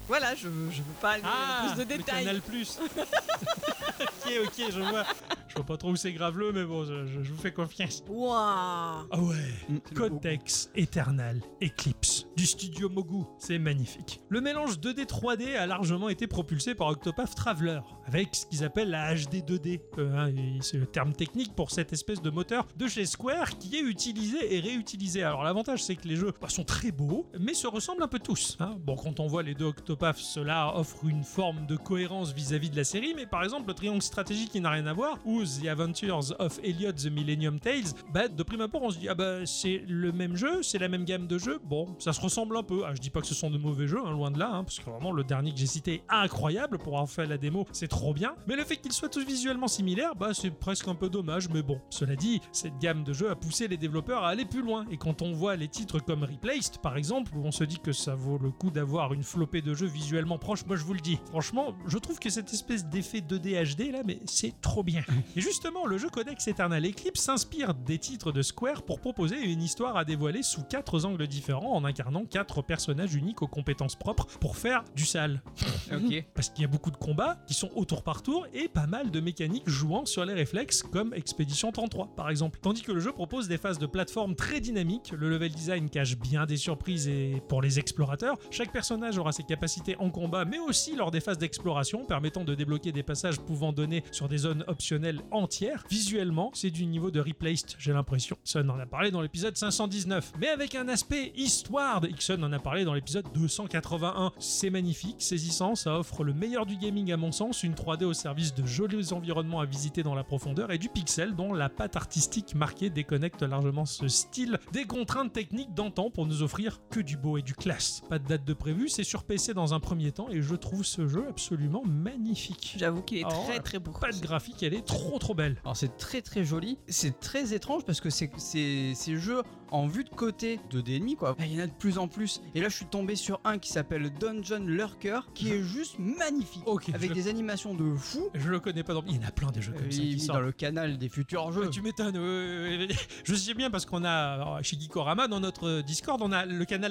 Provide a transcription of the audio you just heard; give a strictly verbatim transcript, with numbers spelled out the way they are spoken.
Voilà, je veux, je veux pas aller Ah, plus de le détails. Canal Plus. Ok, ok, je vois. Je vois pas trop où c'est graveleux, mais bon, je, je- je vous fais confiance. Waouh. Ah ouais, Codex Eternal Eclipse du studio Mogu, c'est magnifique. Le mélange deux D trois D a largement été propulsé par Octopath Traveler, avec ce qu'ils appellent la H D deux D. Euh, hein, et c'est le terme technique pour cette espèce de moteur de chez Square qui est utilisé et réutilisé. Alors l'avantage c'est que les jeux bah, sont très beaux, mais se ressemblent un peu tous. Hein. Bon, quand on voit les deux Octopath, cela offre une forme de cohérence vis-à-vis de la série, mais par exemple le triangle stratégique qui n'a rien à voir, ou The Adventures of Elliot the Millennium Tales, bah de prime abord on se dit ah bah c'est le même jeu, c'est la même gamme de jeux, bon ça se ressemble un peu. Ah, je dis pas que ce sont de mauvais jeux, hein, loin de là, hein, parce que vraiment le dernier que j'ai cité est incroyable pour avoir fait la démo, c'est trop bien, mais le fait qu'ils soient tous visuellement similaires, bah c'est presque un peu dommage, mais bon, cela dit, cette gamme de jeux a poussé les développeurs à aller plus loin, et quand on voit les titres comme Replaced par exemple, où on se dit que ça vaut le coup d'avoir une flopée de jeux visuellement proches, moi je vous le dis, franchement, je trouve que cette espèce d'effet deux D H D là, mais c'est trop bien. Et justement, le jeu Codex Eternal Eclipse s'inspire des titres de Square pour proposer une histoire à dévoiler sous quatre angles différents en incarnant quatre personnages uniques aux compétences propres pour faire du sale. Ok. Parce qu'il y a beaucoup de combats qui sont au tour par tour et pas mal de mécaniques jouant sur les réflexes comme Expédition trente-trois par exemple. Tandis que le jeu propose des phases de plateforme très dynamiques, le level design cache bien des surprises et pour les explorateurs, chaque personnage aura ses capacités en combat mais aussi lors des phases d'exploration permettant de débloquer des passages pouvant donner sur des zones optionnelles entières. Visuellement, c'est du niveau de Replaced, j'ai l'impression. Ixon en a parlé dans l'épisode cinq cent dix-neuf, mais avec un aspect Eastward. Ixon en a parlé dans l'épisode deux cent quatre-vingt-un. C'est magnifique, saisissant, ça offre le meilleur du gaming à mon sens, une trois D au service de jolis environnements à visiter dans la profondeur et du pixel dont la patte artistique marquée déconnecte largement ce style des contraintes techniques d'antan pour nous offrir que du beau et du classe. Pas de date de prévu, c'est sur P C dans un premier temps et je trouve ce jeu absolument magnifique. J'avoue qu'il est Alors, très très beau. Pas de graphique, elle est trop trop belle. Alors c'est très très joli, c'est très étrange parce que c'est c'est- ces jeux en vue de côté de D ennemis quoi, il y en a de plus en plus. Et là je suis tombé sur un qui s'appelle Dungeon Lurker qui est juste magnifique, Ok, avec je- des animations de fou. Je le connais pas, donc il y en a plein des jeux comme Euh, ça il qui est sortent. dans le canal des futurs jeux. Ouais, tu m'étonnes. ouais, ouais, ouais. Je sais bien parce qu'on a alors, chez Geekorama dans notre Discord, on a le canal